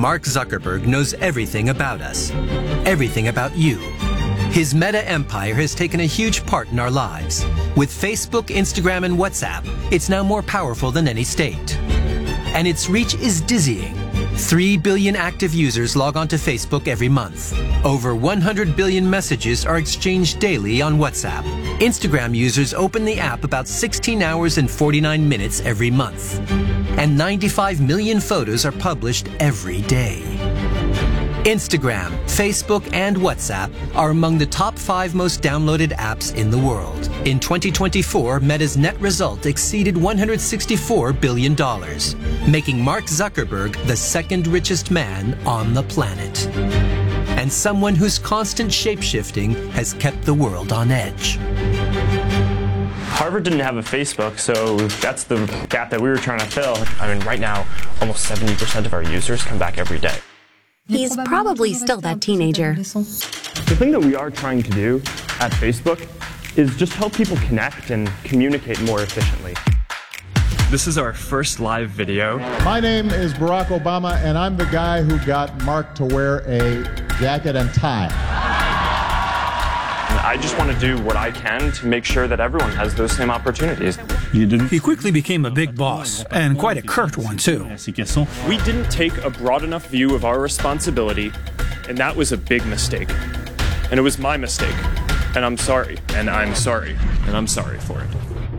Mark Zuckerberg knows everything about us, everything about you. His Meta empire has taken a huge part in our lives. With Facebook, Instagram, and WhatsApp, it's now more powerful than any state. And its reach is dizzying. 3 billion active users log on to Facebook every month. Over 100 billion messages are exchanged daily on WhatsApp. Instagram users open the app about 16 hours and 49 minutes every month. And 95 million photos are published every day. Instagram, Facebook, and WhatsApp are among the top 5 most downloaded apps in the world. In 2024, Meta's net result exceeded $164 billion, making Mark Zuckerberg the second richest man on the planet. And someone whose constant shape-shifting has kept the world on edge. Harvard didn't have a Facebook, so that's the gap that we were trying to fill. I mean, right now, almost 70% of our users come back every day. He's probably still that teenager. The thing that we are trying to do at Facebook is just help people connect and communicate more efficiently. This is our first live video. My name is Barack Obama, and I'm the guy who got Mark to wear a jacket and tie. I just want to do what I can to make sure that everyone has those same opportunities. He quickly became a big boss, and quite a curt one, too. We didn't take a broad enough view of our responsibility, and that was a big mistake. And it was my mistake. And I'm sorry. And I'm sorry. And I'm sorry for it.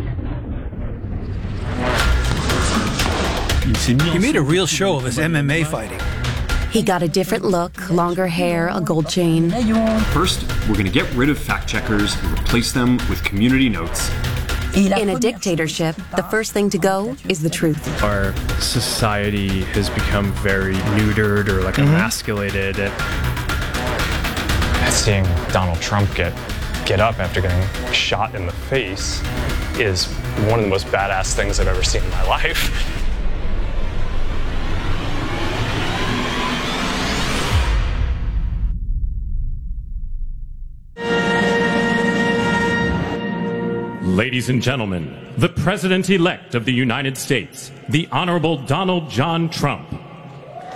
He made a real show of his MMA fighting. He got a different look, longer hair, a gold chain. First, we're going to get rid of fact checkers and replace them with community notes. In a dictatorship, the first thing to go is the truth. Our society has become very neutered or like emasculated. Seeing Donald Trump get up after getting shot in the face is one of the most badass things I've ever seen in my life. Ladies and gentlemen, the President-elect of the United States, the Honorable Donald John Trump.